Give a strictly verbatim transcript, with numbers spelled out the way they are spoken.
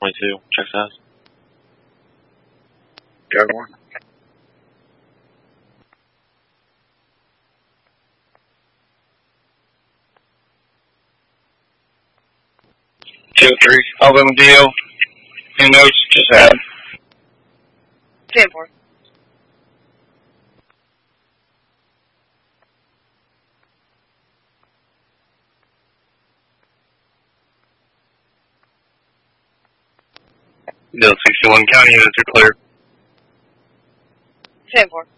twenty-two. Check size. Jaguar. two three, Alabama deal. Any notes? Just add. ten four. Bill sixty-one, county units are clear. ten four.